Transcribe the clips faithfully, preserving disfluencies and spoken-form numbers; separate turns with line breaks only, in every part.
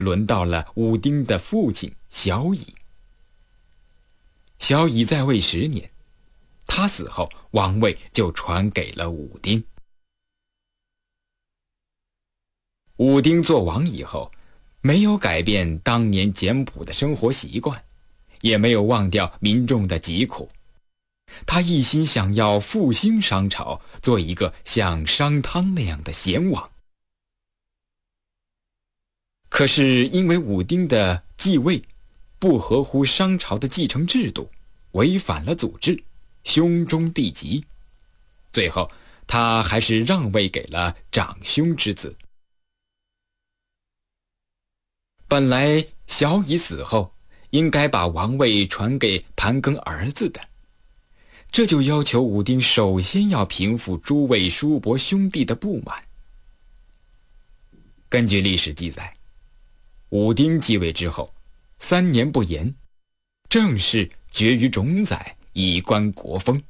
轮到了武丁的父亲萧绎。萧绎在位十年，他死后王位就传给了武丁。武丁做王以后，没有改变当年简朴的生活习惯，也没有忘掉民众的疾苦。他一心想要复兴商朝，做一个像商汤那样的贤王。可是因为武丁的继位不合乎商朝的继承制度，违反了祖制，兄终弟及，最后他还是让位给了长兄之子。本来萧绎死后应该把王位传给盘庚儿子的，这就要求武丁首先要平复诸位叔伯兄弟的不满。根据历史记载，武丁继位之后三年不言，政事决于种宰，以观国风。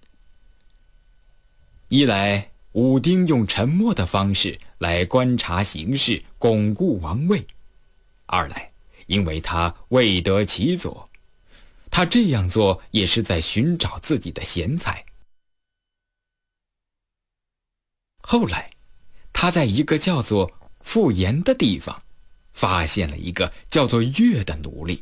一来武丁用沉默的方式来观察形势，巩固王位；二来因为他未得其所，他这样做也是在寻找自己的贤才。后来他在一个叫做傅岩的地方发现了一个叫做乐的奴隶。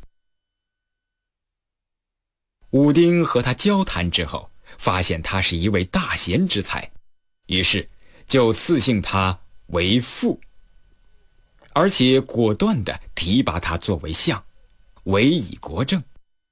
武丁和他交谈之后，发现他是一位大贤之才，于是就赐姓他为傅，而且果断地提拔他作为相，委以国政。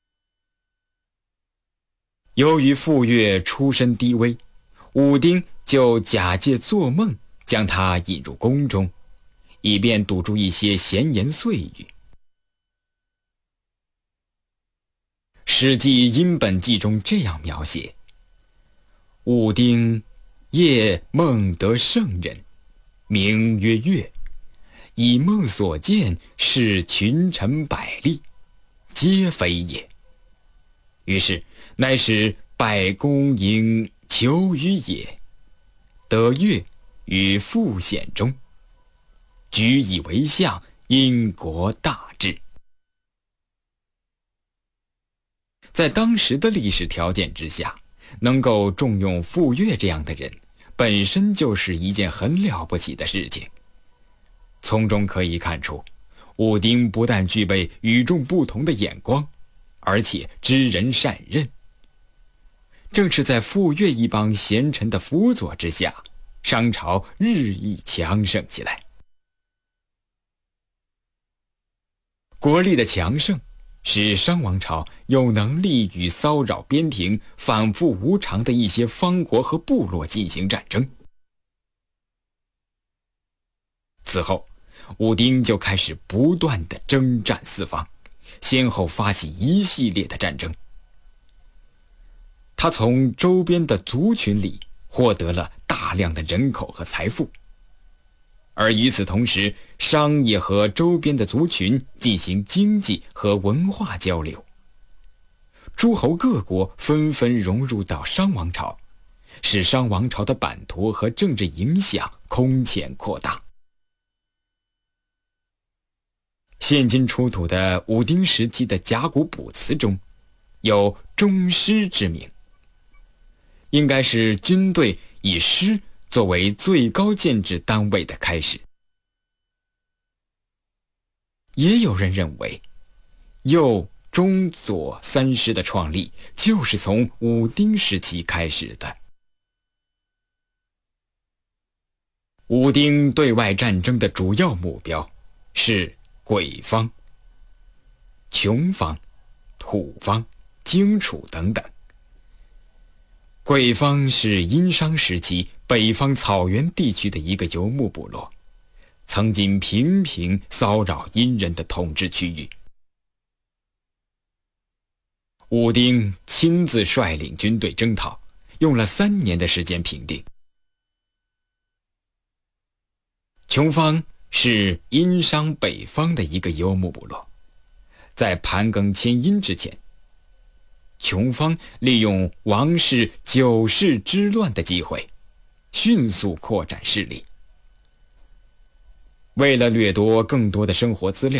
由于傅说出身低微，武丁就假借做梦将他引入宫中，以便堵住一些闲言碎语。《史记·殷本纪》中这样描写：武丁夜梦得圣人，名曰乐，以梦所见，是群臣百例，皆非也。于是乃使百公迎求于也，得乐于傅显中，举以为相，因国大治。在当时的历史条件之下，能够重用傅说这样的人，本身就是一件很了不起的事情。从中可以看出，武丁不但具备与众不同的眼光，而且知人善任。正是在傅说一帮贤臣的辅佐之下，商朝日益强盛起来。国力的强盛使商王朝有能力与骚扰边庭、反复无常的一些方国和部落进行战争。此后，武丁就开始不断的征战四方，先后发起一系列的战争。他从周边的族群里获得了大量的人口和财富，而与此同时，商也和周边的族群进行经济和文化交流。诸侯各国纷纷融入到商王朝，使商王朝的版图和政治影响空前扩大。现今出土的武丁时期的甲骨卜辞中有中师之名，应该是军队以师作为最高建制单位的开始。也有人认为，右、中、左三师的创立就是从武丁时期开始的。武丁对外战争的主要目标是鬼方、穷方、土方、荆楚等等。鬼方是殷商时期北方草原地区的一个游牧部落，曾经频频骚扰殷人的统治区域。武丁亲自率领军队征讨，用了三年的时间平定。穷方是殷商北方的一个游牧部落，在盘庚迁殷之前，穷方利用王室九世之乱的机会，迅速扩展势力。 为了掠夺更多的生活资料，